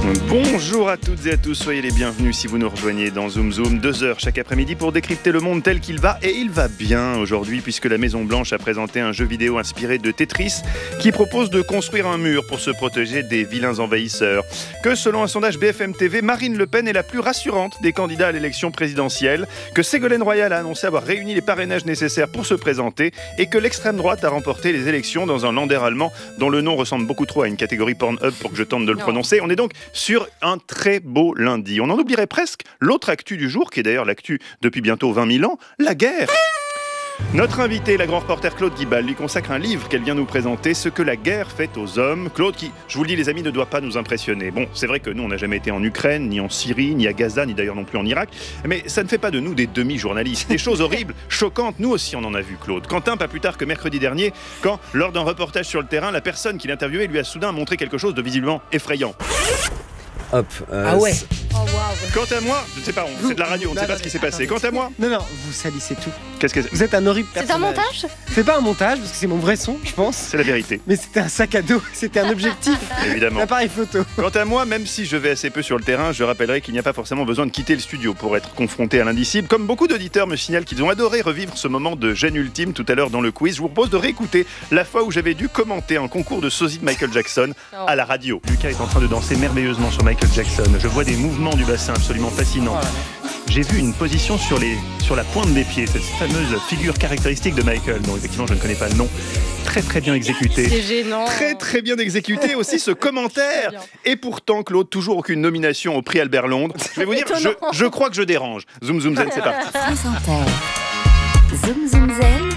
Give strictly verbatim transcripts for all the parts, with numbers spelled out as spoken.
Bonjour à toutes et à tous, soyez les bienvenus si vous nous rejoignez dans Zoom Zoom, deux heures chaque après-midi pour décrypter le monde tel qu'il va, et il va bien aujourd'hui puisque la Maison Blanche a présenté un jeu vidéo inspiré de Tetris qui propose de construire un mur pour se protéger des vilains envahisseurs. Que selon un sondage B F M T V, Marine Le Pen est la plus rassurante des candidats à l'élection présidentielle, que Ségolène Royal a annoncé avoir réuni les parrainages nécessaires pour se présenter et que l'extrême droite a remporté les élections dans un lander allemand dont le nom ressemble beaucoup trop à une catégorie Pornhub pour que je tente de le non. prononcer. On est donc sur un très beau lundi. On en oublierait presque l'autre actu du jour, qui est d'ailleurs l'actu depuis bientôt vingt mille ans, la guerre. Notre invité, la grand reporter Claude Guibal, lui consacre un livre qu'elle vient nous présenter, Ce que la guerre fait aux hommes. Claude qui, je vous le dis les amis, ne doit pas nous impressionner. Bon, c'est vrai que nous on n'a jamais été en Ukraine, ni en Syrie, ni à Gaza, ni d'ailleurs non plus en Irak, mais ça ne fait pas de nous des demi-journalistes. Des choses horribles, choquantes, nous aussi on en a vu, Claude. Quentin, pas plus tard que mercredi dernier, quand, lors d'un reportage sur le terrain, la personne qui l'interviewait lui a soudain montré quelque chose de visiblement effrayant. Hop. Euh, ah ouais. Oh, wow. Quant à moi, je ne sais pas, on, c'est de la radio, on ne sait pas ce qui s'est passé. Quant à moi, non non, vous salissez tout. Qu'est-ce que c'est ? Vous êtes un horrible personnage. C'est un montage ? C'est pas un montage parce que c'est mon vrai son, je pense. C'est la vérité. Mais c'était un sac à dos, c'était un objectif. Évidemment. Un appareil photo. Quant à moi, même si je vais assez peu sur le terrain, je rappellerai qu'il n'y a pas forcément besoin de quitter le studio pour être confronté à l'indicible. Comme beaucoup d'auditeurs me signalent qu'ils ont adoré revivre ce moment de gêne ultime tout à l'heure dans le quiz, je vous propose de réécouter la fois où j'avais dû commenter un concours de sosie de Michael Jackson à la radio. Lucas est en train de danser merveilleusement sur Michael Jackson. Je vois des mouvements du bassin absolument fascinants. J'ai vu une position sur, les, sur la pointe des pieds, cette fameuse figure caractéristique de Michael, dont effectivement je ne connais pas le nom. Très très bien exécuté. C'est gênant. Très très bien exécuté aussi ce commentaire. Et pourtant, Claude, toujours aucune nomination au prix Albert Londres. Je vais vous dire, je, je crois que je dérange. Zoom Zoom Zen, c'est parti. France Inter. Zoom Zoom Zen.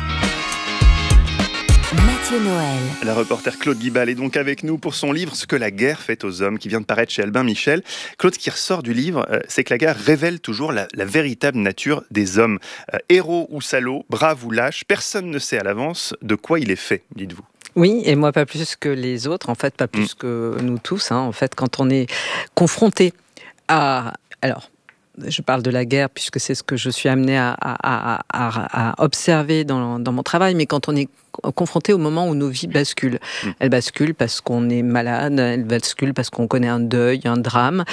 Mathieu Noël. La reporter Claude Guibal est donc avec nous pour son livre « Ce que la guerre fait aux hommes » qui vient de paraître chez Albin Michel. Claude, ce qui ressort du livre, euh, c'est que la guerre révèle toujours la, la véritable nature des hommes. Euh, héros ou salauds, braves ou lâches, personne ne sait à l'avance de quoi il est fait, dites-vous. Oui, et moi pas plus que les autres, en fait, pas plus mmh. que nous tous. Hein, en fait, quand on est confronté à... Alors, je parle de la guerre puisque c'est ce que je suis amenée à, à, à, à, à observer dans, dans mon travail, mais quand on est confronté au moment où nos vies basculent. Mmh. Elles basculent parce qu'on est malade, elles basculent parce qu'on connaît un deuil, un drame.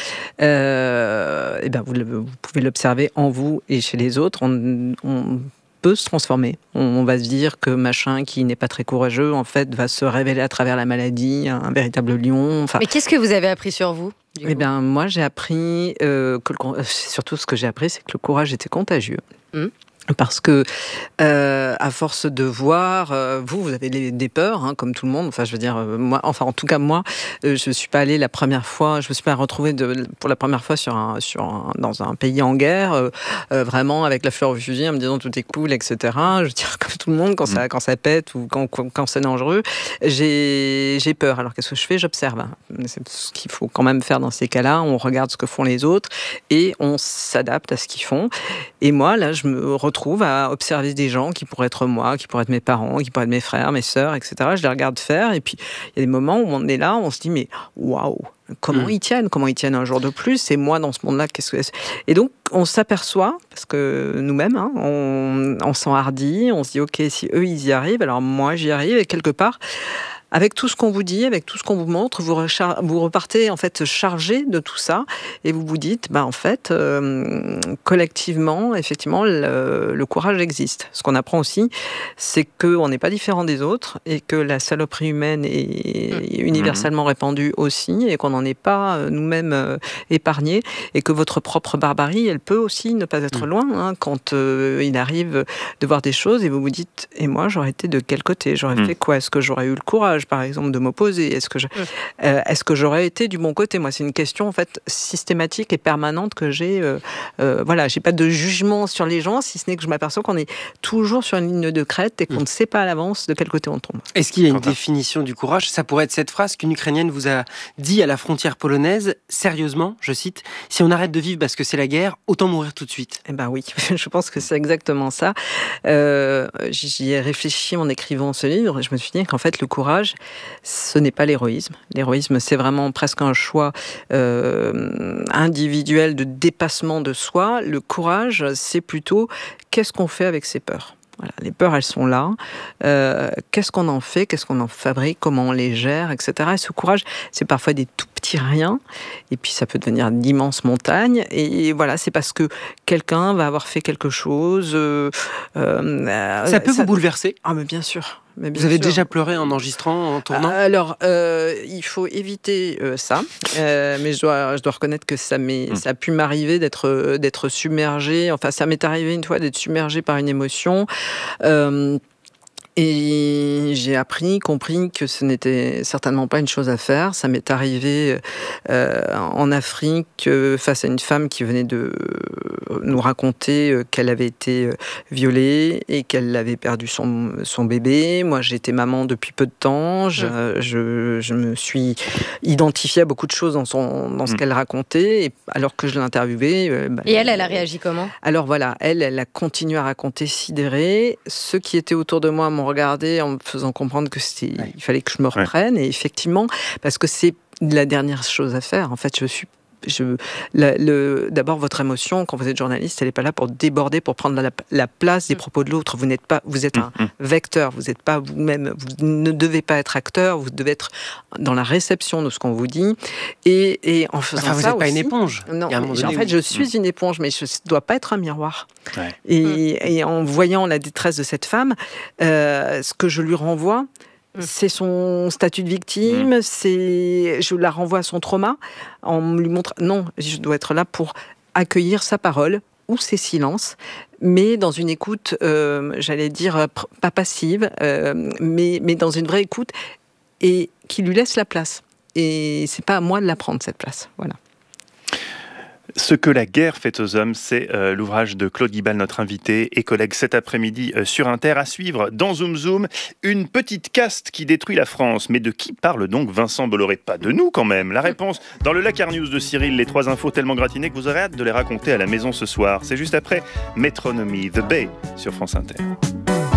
Euh, et ben vous, vous pouvez l'observer en vous et chez les autres. On, on peut se transformer. On, on va se dire que machin qui n'est pas très courageux, en fait, va se révéler à travers la maladie, un, un véritable lion. Enfin, mais qu'est-ce que vous avez appris sur vous ? Eh bien, moi, j'ai appris euh, que le, surtout ce que j'ai appris, c'est que le courage était contagieux. Mmh. Parce que, euh, à force de voir, euh, vous, vous avez des, des peurs, hein, comme tout le monde. Enfin, je veux dire, euh, moi, enfin, en tout cas, moi, euh, je suis pas allée la première fois, je me suis pas retrouvée de, pour la première fois sur un, sur un, dans un pays en guerre, euh, euh, vraiment avec la fleur au fusil, en me disant tout est cool, et cetera. Je veux dire, comme tout le monde, quand ça, mmh. quand ça pète ou quand, quand, quand c'est dangereux, j'ai, j'ai peur. Alors, qu'est-ce que je fais ? J'observe. C'est ce qu'il faut quand même faire dans ces cas-là. On regarde ce que font les autres et on s'adapte à ce qu'ils font. Et moi, là, je me retrouve trouve à observer des gens qui pourraient être moi, qui pourraient être mes parents, qui pourraient être mes frères, mes sœurs, et cetera. Je les regarde faire et puis il y a des moments où on est là, on se dit mais waouh, comment mmh. ils tiennent, comment ils tiennent un jour de plus et moi dans ce monde-là, qu'est-ce que c'est ? Et donc on s'aperçoit, parce que nous-mêmes, hein, on, on s'enhardit, on se dit ok, si eux ils y arrivent, alors moi j'y arrive et quelque part. Avec tout ce qu'on vous dit, avec tout ce qu'on vous montre, vous, rechar- vous repartez en fait chargé de tout ça et vous vous dites, bah en fait, euh, collectivement, effectivement, le, le courage existe. Ce qu'on apprend aussi, c'est qu'on n'est pas différent des autres et que la saloperie humaine est mmh. universellement répandue aussi et qu'on n'en est pas nous-mêmes euh, épargnés et que votre propre barbarie, elle peut aussi ne pas être mmh. loin hein, quand euh, il arrive de voir des choses et vous vous dites, et moi j'aurais été de quel côté ? J'aurais mmh. fait quoi ? Est-ce que j'aurais eu le courage par exemple, de m'opposer ? Est-ce que, je, euh, est-ce que j'aurais été du bon côté ? Moi, c'est une question en fait systématique et permanente que j'ai. Euh, euh, voilà, j'ai pas de jugement sur les gens, si ce n'est que je m'aperçois qu'on est toujours sur une ligne de crête et qu'on mmh. ne sait pas à l'avance de quel côté on tombe. Est-ce qu'il y a une Quentin. définition du courage ? Ça pourrait être cette phrase qu'une Ukrainienne vous a dit à la frontière polonaise. Sérieusement, je cite, si on arrête de vivre parce que c'est la guerre, autant mourir tout de suite. Eh ben oui, je pense que c'est exactement ça. Euh, j'y ai réfléchi en écrivant ce livre et je me suis dit qu'en fait, le courage, ce n'est pas l'héroïsme. L'héroïsme, c'est vraiment presque un choix euh, individuel de dépassement de soi. Le courage, c'est plutôt qu'est-ce qu'on fait avec ses peurs. Voilà, les peurs, elles sont là. Euh, qu'est-ce qu'on en fait ? Qu'est-ce qu'on en fabrique ? Comment on les gère, et cetera. Et ce courage, c'est parfois des tout petits petits riens, et puis ça peut devenir d'immenses montagnes. Et voilà, c'est parce que quelqu'un va avoir fait quelque chose. Euh, euh, ça peut ça... vous bouleverser? Ah, mais bien sûr. Mais bien vous avez sûr. déjà pleuré en enregistrant, en tournant? Alors, euh, il faut éviter euh, ça. Euh, mais je dois, je dois reconnaître que ça, m'est, mmh. ça a pu m'arriver d'être, d'être submergée. Enfin, ça m'est arrivé une fois d'être submergée par une émotion. Euh, Et j'ai appris, compris que ce n'était certainement pas une chose à faire. Ça m'est arrivé euh, en Afrique euh, face à une femme qui venait de nous raconter euh, qu'elle avait été violée et qu'elle avait perdu son, son bébé. Moi, j'étais maman depuis peu de temps. Je, mmh. je, je me suis identifiée à beaucoup de choses dans, son, dans ce mmh. qu'elle racontait. Et alors que je l'interviewais... Euh, bah, et elle, elle a réagi comment? Alors voilà, elle, elle a continué à raconter sidérée. Ceux qui étaient autour de moi m'ont regardé en me faisant comprendre que c'était, ouais. il fallait que je me reprenne. Ouais. Et effectivement, parce que c'est la dernière chose à faire. En fait, je suis Je, la, le, d'abord, votre émotion, quand vous êtes journaliste, elle n'est pas là pour déborder, pour prendre la, la place des propos de l'autre. Vous n'êtes pas, vous êtes un mmh. vecteur. Vous n'êtes pas vous-même. Vous ne devez pas être acteur. Vous devez être dans la réception de ce qu'on vous dit. Et, et en faisant enfin, vous ça, n'êtes pas aussi, une éponge. Non, en fait, je suis mmh. une éponge, mais je ne dois pas être un miroir. Ouais. Et, mmh. et en voyant la détresse de cette femme, euh, ce que je lui renvoie, c'est son statut de victime, mmh. c'est, je la renvoie à son trauma, en lui montrant, non, je dois être là pour accueillir sa parole ou ses silences, mais dans une écoute, euh, j'allais dire, pas passive, euh, mais, mais dans une vraie écoute, et qui lui laisse la place. Et c'est pas à moi de la prendre, cette place. Voilà. Ce que la guerre fait aux hommes, c'est euh, l'ouvrage de Claude Guibal, notre invité et collègue cet après-midi euh, sur Inter. À suivre dans Zoom Zoom, une petite caste qui détruit la France. Mais de qui parle donc Vincent Bolloré? Pas de nous quand même. La réponse dans le Lakar News de Cyril, les trois infos tellement gratinées que vous aurez hâte de les raconter à la maison ce soir. C'est juste après Metronomy, The Bay sur France Inter.